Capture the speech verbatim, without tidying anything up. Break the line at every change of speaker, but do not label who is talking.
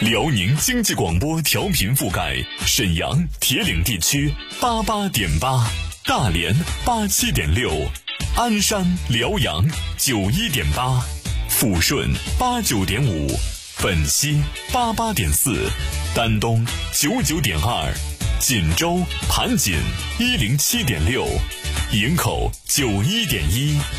辽宁经济广播调频覆盖沈阳、铁岭地区八八点八，大连八七点六，鞍山、辽阳九一点八，抚顺八九点五，本溪八八点四，丹东九九点二，锦州、盘锦一零七点六，营口九一点一。